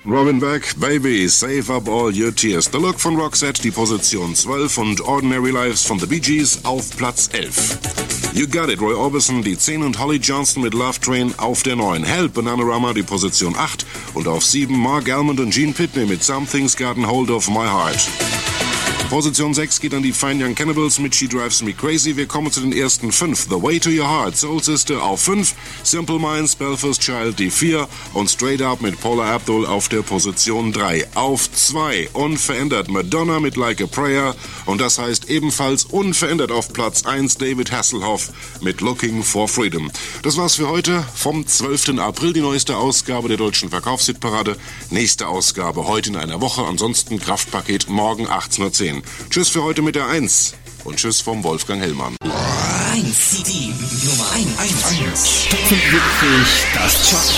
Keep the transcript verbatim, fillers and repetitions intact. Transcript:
Robin Beck, Baby, Save Up All Your Tears. The Look von Roxette, die Position zwölf und Ordinary Lives von The Bee Gees auf Platz elf. You Got It, Roy Orbison, die zehn und Holly Johnson mit Love Train auf der neun. Help, Bananarama, die Position acht und auf sieben Mark Almond und Gene Pitney mit Something's Gotten Hold of My Heart. Position sechs geht an die Fine Young Cannibals mit She Drives Me Crazy. Wir kommen zu den ersten fünf. The Way to Your Heart, Soul Sister auf fünf, Simple Minds, Belfast Child die vier und Straight Up mit Paula Abdul auf der Position drei. Auf zwei, unverändert Madonna mit Like a Prayer und das heißt ebenfalls unverändert auf Platz eins David Hasselhoff mit Looking for Freedom. Das war's für heute vom zwölften April, die neueste Ausgabe der deutschen Verkaufshitparade. Nächste Ausgabe heute in einer Woche, ansonsten Kraftpaket morgen achtzehn Uhr zehn. Tschüss für heute mit der eins und tschüss vom Wolfgang Hellmann. eins, die Nummer eins. Wirklich das Chart.